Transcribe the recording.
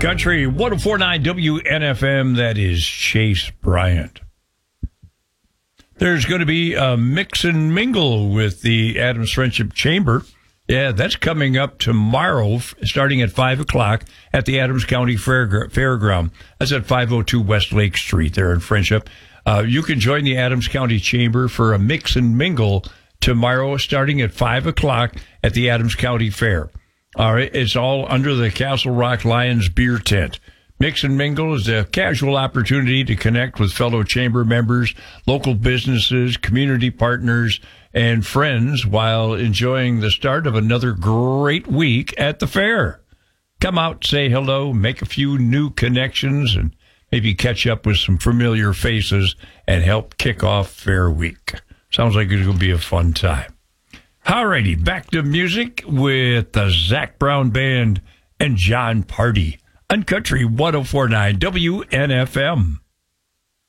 Country 104.9 WNFM, that is Chase Bryant. There's going to be a mix and mingle with the Adams Friendship Chamber. Yeah, that's coming up tomorrow, starting at 5 o'clock at the Adams County Fairground. That's at 502 West Lake Street there in Friendship. You can join the Adams County Chamber for a mix and mingle tomorrow, starting at 5 o'clock at the Adams County Fair. All right, it's all under the Castle Rock Lions beer tent. Mix and mingle is a casual opportunity to connect with fellow chamber members, local businesses, community partners, and friends while enjoying the start of another great week at the fair. Come out, say hello, make a few new connections, and maybe catch up with some familiar faces and help kick off Fair Week. Sounds like it's going to be a fun time. Alrighty, back to music with the Zac Brown Band and Jon Pardi on Country 104.9 WNFM.